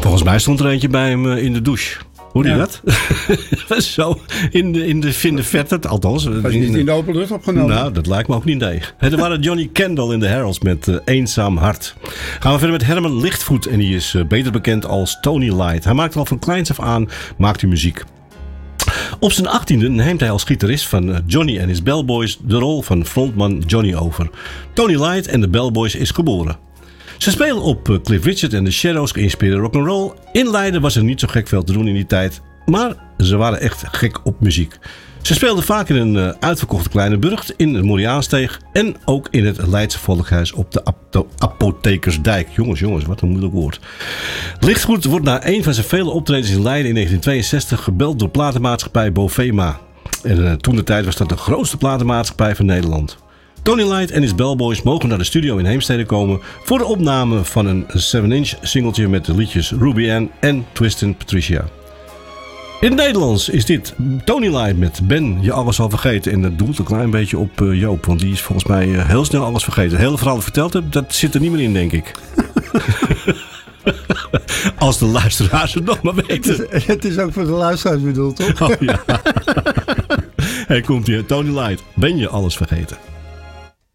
Volgens mij stond er eentje bij hem in de douche. Hoe die dat? Zo, in de verte, althans. Was niet in de open lucht opgenomen? Nou, dat lijkt me ook niet, nee. Er waren Johnny Kendall in de Heralds met Eenzaam Hart. Gaan we verder met Herman Lichtvoet. En die is beter bekend als Tony Light. Hij maakt al van kleins af aan muziek. Op zijn 18e neemt hij als gitarist van Johnny and his Bellboys de rol van frontman Johnny over. Tony Light en de Bellboys is geboren. Ze spelen op Cliff Richard en de Shadows geïnspireerde rock'n'roll. In Leiden was er niet zo gek veel te doen in die tijd, maar ze waren echt gek op muziek. Ze speelden vaak in een uitverkochte kleine burcht, in de Moriaansteeg en ook in het Leidse Volkhuis op de Apothekersdijk. Jongens, wat een moeilijk woord. Lichtvoet wordt na een van zijn vele optredens in Leiden in 1962 gebeld door platenmaatschappij Bovema. En toen de tijd was dat de grootste platenmaatschappij van Nederland. Tony Light en his Bellboys mogen naar de studio in Heemstede komen voor de opname van een 7-inch singeltje met de liedjes Ruby Ann en Twistin' Patricia. In het Nederlands is dit Tony Light met Ben je alles al vergeten. En dat doelt een klein beetje op Joop, want die is volgens mij heel snel alles vergeten. Het hele verhaal dat ik verteld heb, dat zit er niet meer in, denk ik. Als de luisteraars het nog maar weten. Het is ook voor de luisteraars bedoeld, toch? Oh ja. Hey, komt hier Tony Light. Ben je alles vergeten?